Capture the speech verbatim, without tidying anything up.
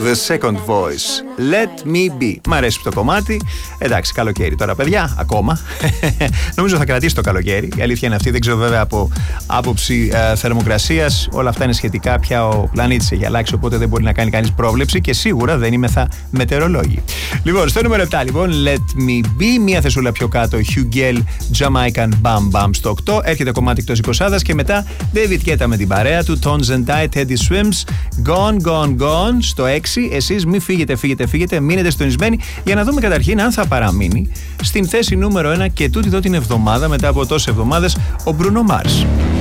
The Second Voice. Let me be. Μ' αρέσει το κομμάτι. Εντάξει, καλοκαίρι τώρα, παιδιά, ακόμα. Νομίζω θα κρατήσει το καλοκαίρι. Η αλήθεια είναι αυτή. Δεν ξέρω βέβαια από άποψη ε, θερμοκρασίας. Όλα αυτά είναι σχετικά. Πια ο πλανήτης έχει αλλάξει. Οπότε δεν μπορεί να κάνει κανείς πρόβλεψη. Και σίγουρα δεν είμαι θα μετεωρολόγοι. Λοιπόν, στο νούμερο επτά, λοιπόν, Let me be. Μία θεσούλα πιο κάτω, Hugel Jamaican Bam Bam στο οκτώ. Έρχεται κομμάτι εκτός εικοσάδας. Και μετά David Guetta με την παρέα του, Tones and I, Teddy Swims, Gone, Gone, Gone στο έξι. Εσείς μη φύγετε, φύγετε, φύγετε. Μείνετε συντονισμένοι για να δούμε καταρχήν αν θα παραμείνει στην θέση νούμερο ένα και τούτη εδώ την εβδομάδα, μετά από τόσες εβδομάδες, ο Bruno Mars.